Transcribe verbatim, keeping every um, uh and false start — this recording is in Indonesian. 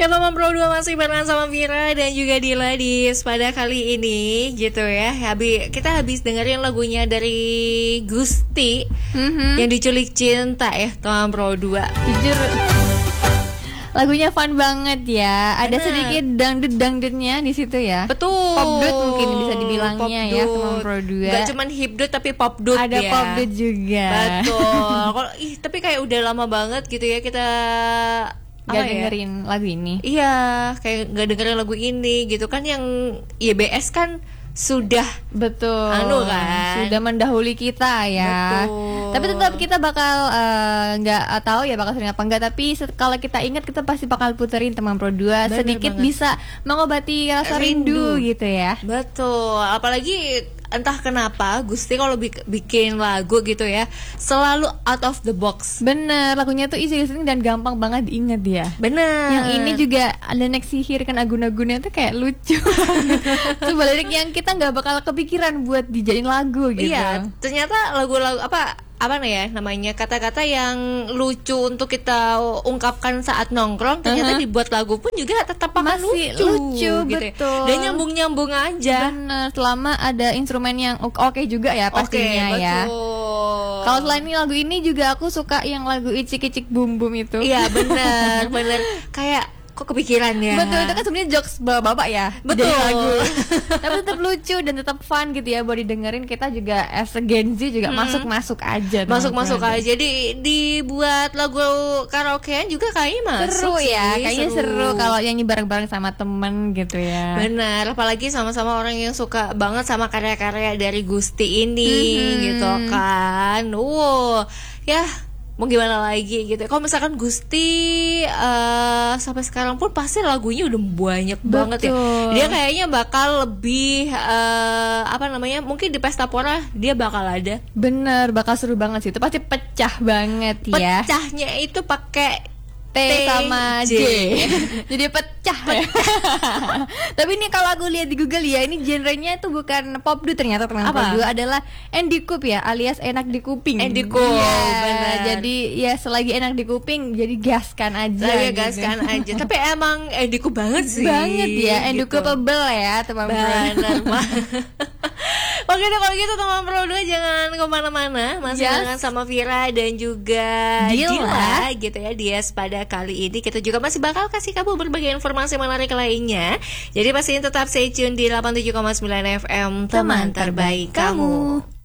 Ya teman Pro dua masih barengan sama Vira dan juga Dila di pada kali ini gitu ya. Habis kita habis dengerin lagunya dari Gusti mm-hmm. yang diculik cinta ya teman Pro dua. Jujur lagunya fun banget ya. Ada Bener. sedikit dangdut-dangdutnya di situ ya. Betul. Popdut mungkin bisa dibilangnya Popdut. Ya teman Pro dua. Gak cuman hipdut tapi popdut ada ya. Ada popdut juga. Betul. Kalau ih tapi kayak udah lama banget gitu ya kita Gak apa dengerin ya? lagu ini. Iya, kayak gak dengerin lagu ini gitu kan. Yang Y B S kan sudah betul anu kan, sudah mendahului kita ya. Betul. Tapi tetap kita bakal nggak uh, tahu ya bakal sering apa enggak. Tapi kalau kita ingat kita pasti bakal puterin teman Pro dua. Bener sedikit banget. Bisa mengobati rasa rindu. rindu gitu ya. Betul. Apalagi entah kenapa Gusti kalau bik- bikin lagu gitu ya selalu out of the box. Bener, lagunya tuh easy listening dan gampang banget diingat ya. Bener. Yang ini juga ada next sihir kan agun-agunnya tuh kayak lucu. Coba lirik yang kita nggak bakal kepikiran buat dijadiin lagu gitu. Iya, ternyata lagu-lagu apa apa nih ya namanya kata-kata yang lucu untuk kita ungkapkan saat nongkrong ternyata uh-huh. dibuat lagu pun juga tetap akan masih lucu, lucu gitu betul. Ya. Dan nyambung-nyambung aja. Bener, selama ada instrumen yang oke okay juga ya pastinya okay, ya. Betul. Kalau selain ini lagu ini juga aku suka yang lagu Icik-icik Bum Bum itu. Iya bener bener kayak kok kepikiran ya. Betul, itu kan sebenarnya jokes bapak-bapak ya. Betul. Lagu. Tapi tetap lucu dan tetap fun gitu ya buat didengerin. Kita juga as a Gen Z juga hmm. masuk-masuk aja. Masuk-masuk aja. Jadi dibuat lagu karaokean juga kayaknya masuk seru sih. ya. Kayaknya seru, seru kalau nyanyi bareng-bareng sama temen gitu ya. Benar, apalagi sama-sama orang yang suka banget sama karya-karya dari Gusti ini hmm. gitu kan. Wow. Ya mau gimana lagi gitu. Kalau misalkan Gusti uh, sampai sekarang pun pasti lagunya udah banyak Betul. banget ya. Dia kayaknya bakal lebih uh, apa namanya? Mungkin di Pesta Pora dia bakal ada. Bener, bakal seru banget sih. Itu pasti pecah banget ya. Pecahnya itu pakai T sama J, J. Jadi pecah ya. Tapi ini kalau aku lihat di Google ya, ini genrenya itu bukan popdut ternyata teman Pro dua adalah endikup ya, alias enak di kuping. Endikup, ya, benar. Jadi ya selagi enak di kuping, jadi gaskan aja. Saya gitu. gaskan aja. Tapi emang endikup banget sih. Banget ya, endikupable gitu. Ya teman Pro. Benar. Oke deh kalau gitu teman Pro dua jangan kemana-mana, masih yes. dengan sama Vira dan juga Dila, Dila gitu ya. Dia pada kali ini kita juga masih bakal kasih kamu berbagai informasi menarik lainnya. Jadi pastiin tetap stay tune di delapan puluh tujuh koma sembilan F M teman terbaik kamu.